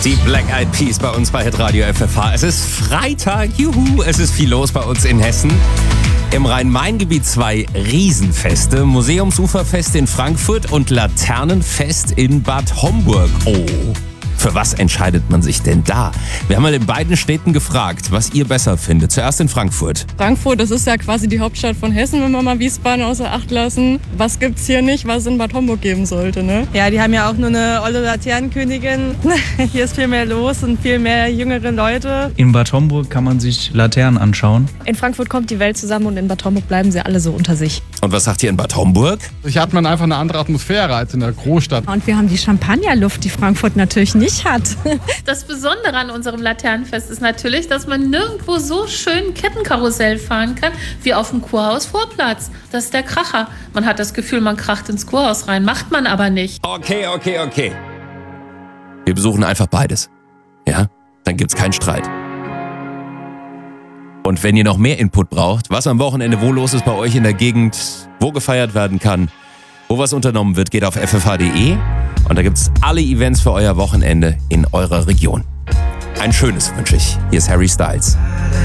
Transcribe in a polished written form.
Die Black Eyed Peas bei uns bei Hitradio FFH. Es ist Freitag, juhu, es ist viel los bei uns in Hessen. Im Rhein-Main-Gebiet 2 Riesenfeste, Museumsuferfest in Frankfurt und Laternenfest in Bad Homburg. Oh, für was entscheidet man sich denn da? Wir haben mal in beiden Städten gefragt, was ihr besser findet. Zuerst in Frankfurt. Frankfurt, das ist ja quasi die Hauptstadt von Hessen, wenn wir mal Wiesbaden außer Acht lassen. Was gibt's hier nicht, was es in Bad Homburg geben sollte, ne? Ja, die haben ja auch nur eine olle Laternenkönigin. Hier ist viel mehr los und viel mehr jüngere Leute. In Bad Homburg kann man sich Laternen anschauen. In Frankfurt kommt die Welt zusammen und in Bad Homburg bleiben sie alle so unter sich. Und was sagt ihr in Bad Homburg? Hier hat man einfach eine andere Atmosphäre als in der Großstadt. Und wir haben die Champagnerluft, die Frankfurt natürlich nicht hat. Das Besondere an unserem Laternenfest ist natürlich, dass man nirgendwo so schön Kettenkarussell fahren kann wie auf dem Kurhaus-Vorplatz. Das ist der Kracher. Man hat das Gefühl, man kracht ins Kurhaus rein, macht man aber nicht. Okay. Wir besuchen einfach beides. Ja? Dann gibt's keinen Streit. Und wenn ihr noch mehr Input braucht, was am Wochenende wo los ist bei euch in der Gegend, wo gefeiert werden kann, wo was unternommen wird, geht auf ffh.de und da gibt's alle Events für euer Wochenende in eurer Region. Ein schönes wünsche ich. Hier ist Harry Styles.